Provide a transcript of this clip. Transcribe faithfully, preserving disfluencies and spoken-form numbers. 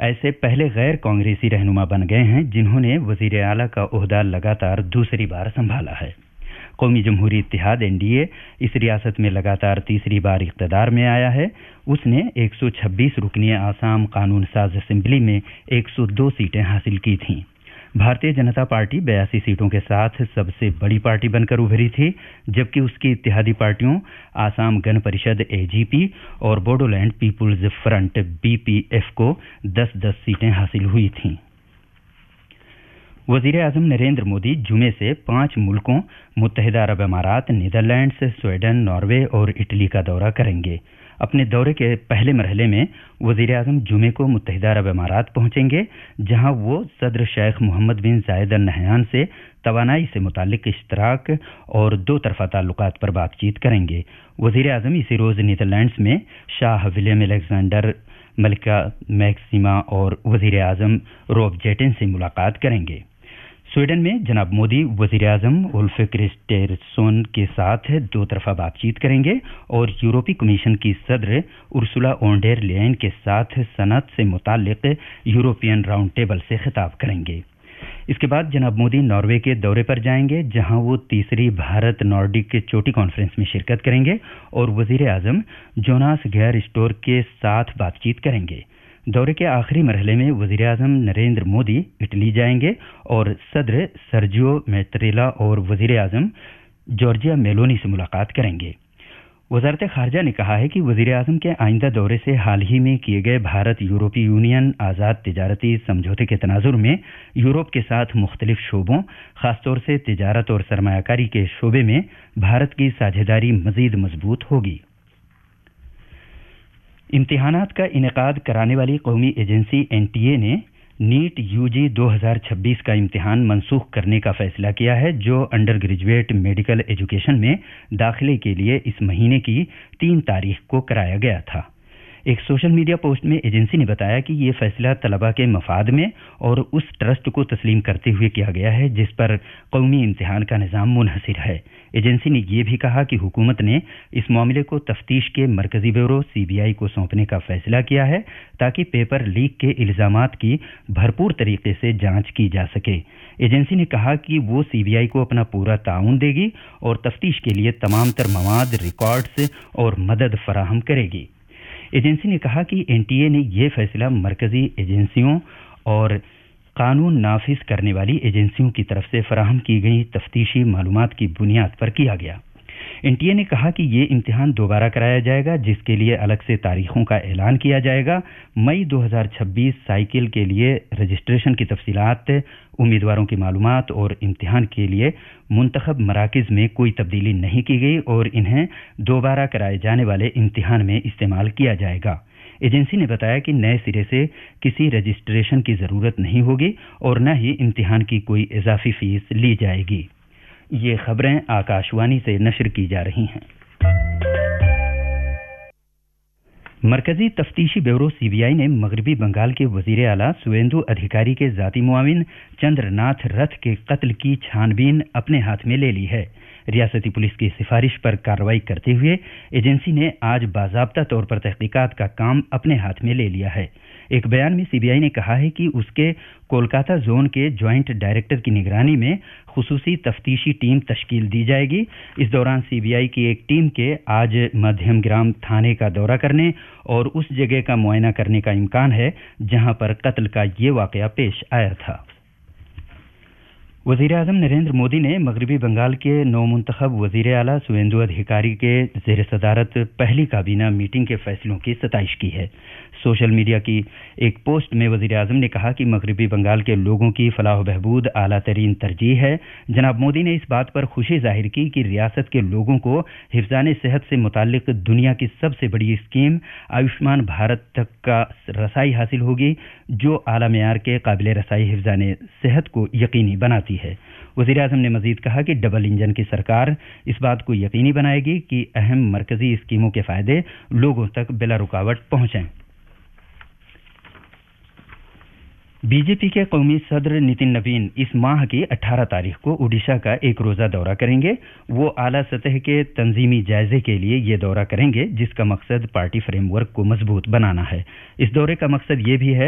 ऐसे पहले गैर कांग्रेसी रहनुमा बन गए हैं जिन्होंने वजीर आला का ओहदा लगातार दूसरी बार संभाला है। कौमी जमहूरी इत्तेहाद एन डी ए इस रियासत में लगातार तीसरी बार इख्तिदार में आया है। उसने एक सौ छब्बीस रुकनी आसाम कानून साज असेंबली में एक सौ दो सीटें हासिल की थीं। भारतीय जनता पार्टी बयासी सीटों के साथ सबसे बड़ी पार्टी बनकर उभरी थी, जबकि उसकी इत्तेहादी पार्टियों आसाम गण परिषद ए जी पी और Bodoland people's front B P F को दस दस सीटें हासिल हुई थीं। वजीर आजम नरेंद्र मोदी जुमे से पांच मुल्कों मुत्तहिदा अरब अमारात, नीदरलैंड्स, स्वीडन, नॉर्वे और इटली का दौरा करेंगे। अपने दौरे के पहले मरहले में वजीर आजम जुमे को मुत्तहिदा अरब अमारात पहुंचेंगे, जहां वो सदर शेख मोहम्मद बिन जायद अल नहयान से तवानाई से मुतालिक इश्तराक और दो तरफा ताल्लुकात पर बातचीत करेंगे। वजीर आजम इसी रोज नीदरलैंड्स में शाह विलियम अलेक्जेंडर, मलिका मैक्सिमा और वजीर आजम रॉब जेटन से मुलाकात करेंगे। स्वीडन में जनाब मोदी वजीर आजम उल्फ क्रिस्टेरसोन के साथ दो तरफा बातचीत करेंगे और यूरोपीय कमीशन की सदर उर्सुला ओन डेर लेयन के साथ सनत से मुतालिक यूरोपियन राउंड टेबल से खिताब करेंगे। इसके बाद जनाब मोदी नॉर्वे के दौरे पर जाएंगे, जहां वो तीसरी भारत नॉर्डिक चोटी कॉन्फ्रेंस में शिरकत करेंगे और वजीर आजम जोनास गैर स्टोर के साथ बातचीत करेंगे। दौरे के आखिरी मरहले में वजीर आजम नरेंद्र मोदी इटली जाएंगे और सदर सर्जियो मैत्रेला और वजीर आजम जॉर्जिया मेलोनी से मुलाकात करेंगे। वजारत खारजा ने कहा है कि वजीर आजम के आइंदा दौरे से हाल ही में किए गए भारत यूरोपीय यूनियन आज़ाद तिजारती समझौते के तनाजुर में यूरोप के साथ मुख्तलिफ शोबों, खासतौर से तिजारत और सरमायाकारी के शोबे में भारत की साझेदारी मजीद मजबूत होगी। इम्तिहानात का इनेकाद कराने वाली कौमी एजेंसी एन टी ए ने नीट यू जी दो हज़ार छब्बीस का इम्तिहान मनसूख करने का फैसला किया है, जो अंडर ग्रेजुएट मेडिकल एजुकेशन में दाखिले के लिए इस महीने की तीन तारीख को कराया गया था। एक सोशल मीडिया पोस्ट में एजेंसी ने बताया कि ये फैसला तलबा के मफाद में और उस ट्रस्ट को तस्लीम करते हुए किया गया है जिस पर कौमी इम्तिहान का निज़ाम मुनहसिर है। एजेंसी ने यह भी कहा कि हुकूमत ने इस मामले को तफ्तीश के मरकजी ब्यूरो सी बी आई को सौंपने का फैसला किया है, ताकि पेपर लीक के इल्जामात की भरपूर तरीके से जांच की जा सके। एजेंसी ने कहा कि वो सी बी आई को अपना पूरा ताउन देगी और तफ्तीश के लिए तमाम तर मवाद, रिकॉर्ड्स और मदद फराहम करेगी। एजेंसी ने कहा कि एन टी ए ने यह फैसला मरकजी एजेंसियों और कानून नाफिज करने वाली एजेंसियों की तरफ से फराहम की गई तफ्तीशी मालूमात की बुनियाद पर किया गया। एन टी ए ने कहा कि ये इम्तिहान दोबारा कराया जाएगा, जिसके लिए अलग से तारीखों का ऐलान किया जाएगा। मई दो हज़ार छब्बीस साइकिल के लिए रजिस्ट्रेशन की तफसीलात, उम्मीदवारों की मालूमात और इम्तिहान के लिए मुंतखब मराकिज में कोई तब्दीली नहीं की गई और इन्हें दोबारा कराए जाने वाले इम्तिहान में इस्तेमाल किया जाएगा। एजेंसी ने बताया कि नए सिरे से किसी रजिस्ट्रेशन की ज़रूरत नहीं होगी और न ही इम्तिहान की कोई इजाफी फीस ली जाएगी। ये खबरें आकाशवाणी से नशर की जा रही हैं। मरकजी तफ्तीशी ब्यूरो सी बी आई ने मगरबी बंगाल के वजीर आला सुवेंदु अधिकारी के जाती मुआविन चंद्रनाथ रथ के कत्ल की छानबीन अपने हाथ में ले ली है। रियासती पुलिस की सिफारिश पर कार्रवाई करते हुए एजेंसी ने आज बाज़ाब्ता तौर पर तहकीकात का काम अपने हाथ में ले लिया है। एक बयान में सी बी आई ने कहा है कि उसके कोलकाता जोन के ज्वाइंट डायरेक्टर की निगरानी में खुसूसी तफ्तीशी टीम तश्कील दी जाएगी। इस दौरान सी बी आई की एक टीम के आज मध्यम ग्राम थाने का दौरा करने और उस जगह का मुआयना करने का इम्कान है जहां पर कत्ल का ये वाकया पेश आया था। वज़ीर आज़म नरेंद्र मोदी ने मगरबी बंगाल के नौमुंतखब वज़ीर आला सुवेंदु अधिकारी के ज़ेर सदारत पहली काबीना मीटिंग के फैसलों की सताइश की है। सोशल मीडिया की एक पोस्ट में वज़ीर आज़म ने कहा कि मगरबी बंगाल के लोगों की फलाह बहबूद आला तरीन तरजीह है। जनाब मोदी ने इस बात पर खुशी जाहिर की कि रियासत के लोगों को हिफ्ज़ान सेहत से मुताल्लिक दुनिया की सबसे बड़ी स्कीम आयुष्मान भारत तक का रसाई हासिल होगी, जो आला मेयार के काबिल रसाई हिफ्ज़ान सेहत को यकीनी बनाती है। वज़ीर आज़म ने मजीद कहा कि डबल इंजन की सरकार इस बात को यकीनी बनाएगी कि अहम मरकजी स्कीमों के फ़ायदे लोगों तक बिला रुकावट पहुँचें। बीजेपी के कौमी सदर नितिन नवीन इस माह की अठारह तारीख को ओडिशा का एक रोज़ा दौरा करेंगे। वो आला सतह के तंजीमी जायजे के लिए ये दौरा करेंगे, जिसका मकसद पार्टी फ्रेमवर्क को मजबूत बनाना है। इस दौरे का मकसद ये भी है